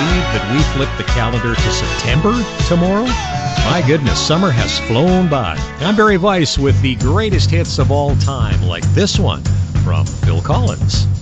believe that we flip the calendar to September tomorrow? My goodness, summer has flown by. I'm Barry Weiss with the greatest hits of all time, like this one from Phil Collins.